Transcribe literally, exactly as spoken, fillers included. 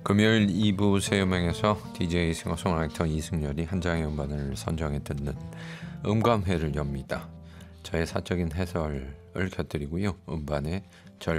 금요일 이 부 새음악에서 디제이 싱어송라이터 이승열이 한 장의 음반을 선정해 듣는 음감회를 엽니다. 저의 사적인 해설을 곁들이고요. 음반의